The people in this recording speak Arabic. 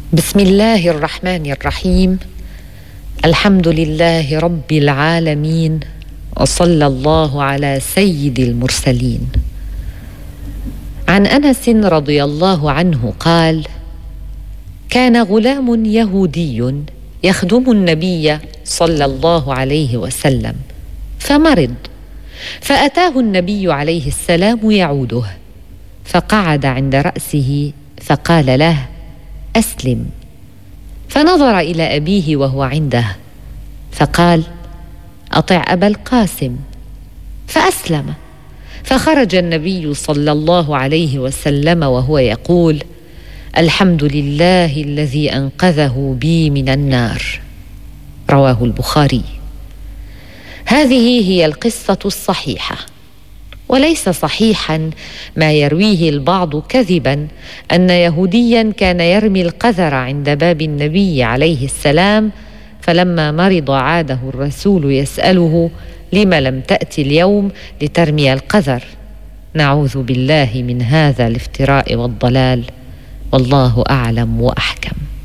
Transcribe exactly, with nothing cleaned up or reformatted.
بسم الله الرحمن الرحيم. الحمد لله رب العالمين، وصلى الله على سيد المرسلين. عن أنس رضي الله عنه قال: كان غلام يهودي يخدم النبي صلى الله عليه وسلم فمرض، فأتاه النبي عليه السلام يعوده، فقعد عند رأسه فقال له: أسلم. فنظر إلى أبيه وهو عنده فقال: أطع أبا القاسم، فأسلم. فخرج النبي صلى الله عليه وسلم وهو يقول: الحمد لله الذي أنقذه بي من النار. رواه البخاري. هذه هي القصة الصحيحة، وليس صحيحا ما يرويه البعض كذبا أن يهوديا كان يرمي القذر عند باب النبي عليه السلام، فلما مرض عاده الرسول يسأله: لم لم تأتي اليوم لترمي القذر؟ نعوذ بالله من هذا الافتراء والضلال، والله أعلم وأحكم.